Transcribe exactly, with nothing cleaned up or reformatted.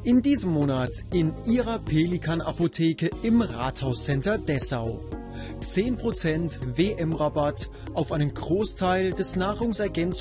In diesem Monat in Ihrer Pelikan-Apotheke im Rathauscenter Dessau. zehn Prozent W M-Rabatt auf einen Großteil des Nahrungsergänzungs-